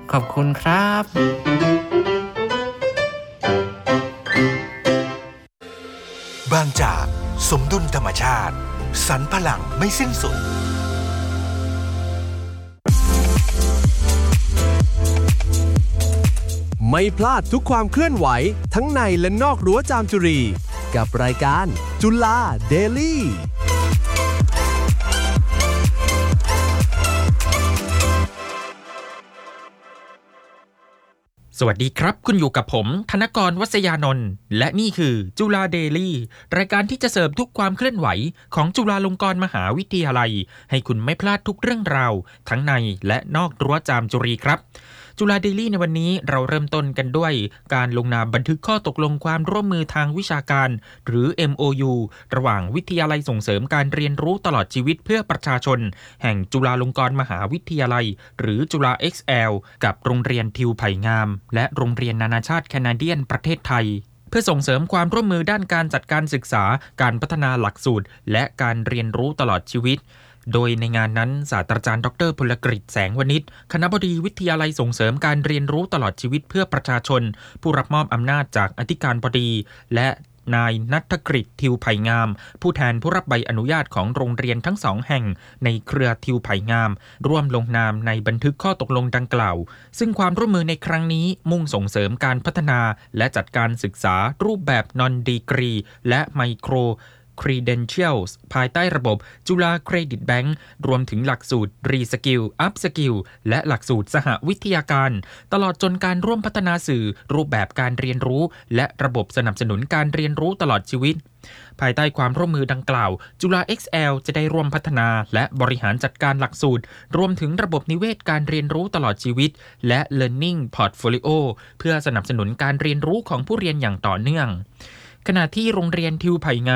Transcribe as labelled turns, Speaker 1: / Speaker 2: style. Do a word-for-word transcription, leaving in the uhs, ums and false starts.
Speaker 1: ขอบคุณครับ
Speaker 2: บางจากสมดุลธรรมชาติสรรพลังไม่สิ้นสุด
Speaker 3: ไม่พลาดทุกความเคลื่อนไหวทั้งในและนอกรั้วจามจุรีกับรายการจุฬาเดลี่
Speaker 4: สวัสดีครับคุณอยู่กับผมธนกรวัศยานนท์และนี่คือจุฬาเดลี่รายการที่จะเสิร์ฟทุกความเคลื่อนไหวของจุฬาลงกรณ์มหาวิทยาลัยให้คุณไม่พลาดทุกเรื่องราวทั้งในและนอกรั้วจามจุรีครับจุฬาเดลี่ในวันนี้เราเริ่มต้นกันด้วยการลงนามบันทึกข้อตกลงความร่วมมือทางวิชาการหรือ เอ็ม โอ ยู ระหว่างวิทยาลัยส่งเสริมการเรียนรู้ตลอดชีวิตเพื่อประชาชนแห่งจุฬาลงกรณ์มหาวิทยาลัยหรือจุฬา เอ็กซ์ แอล กับโรงเรียนทิวไผ่งามและโรงเรียนนานาชาติแคนาเดียนประเทศไทยเพื่อส่งเสริมความร่วมมือด้านการจัดการศึกษาการพัฒนาหลักสูตรและการเรียนรู้ตลอดชีวิตโดยในงานนั้นศาสตราจารย์ดรพลกฤษแสงวณิชคณบดีวิทยาลัยส่งเสริมการเรียนรู้ตลอดชีวิตเพื่อประชาชนผู้รับมอบอำนาจจากอธิการบดีและนายณัฐกฤษทิวไผ่งามผู้แทนผู้รับใบอนุญาตของโรงเรียนทั้งสองแห่งในเครือทิวไผ่งามร่วมลงนามในบันทึกข้อตกลงดังกล่าวซึ่งความร่วมมือในครั้งนี้มุ่งส่งเสริมการพัฒนาและจัดการศึกษารูปแบบ non degree และ micro Credentials ภายใต้ระบบจุฬาเครดิตแบงก์รวมถึงหลักสูตร Reskill Upskill และหลักสูตรสหวิทยาการตลอดจนการร่วมพัฒนาสื่อรูปแบบการเรียนรู้และระบบสนับสนุนการเรียนรู้ตลอดชีวิตภายใต้ความร่วมมือดังกล่าวจุฬา เอ็กซ์ แอล จะได้ร่วมพัฒนาและบริหารจัดการหลักสูตรรวมถึงระบบนิเวศการเรียนรู้ตลอดชีวิตและ Learning Portfolio เพื่อสนับสนุนการเรียนรู้ของผู้เรียนอย่างต่อเนื่องขณะที่โรงเรียนทิวไผ่งาม